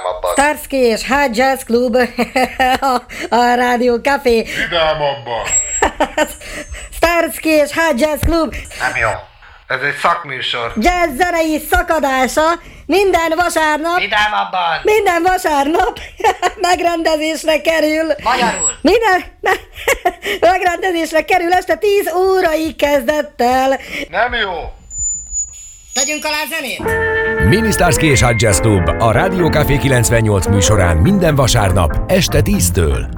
Vidámabban. Starsky és High Jazz Club a Rádió Café. Vidámabban. Starsky és High Jazz Club Nem jó. Ez egy szakműsor. jazz zenei szakadása minden vasárnap. Vidámabban. Minden vasárnap megrendezésre kerül. Magyarul. Megrendezésre kerül este 10 órai kezdettel. Nem jó. Tegyünk alá zenét? Mini Starsky és High Jazz Club a Rádió Café 98 műsorán minden vasárnap este 10-től.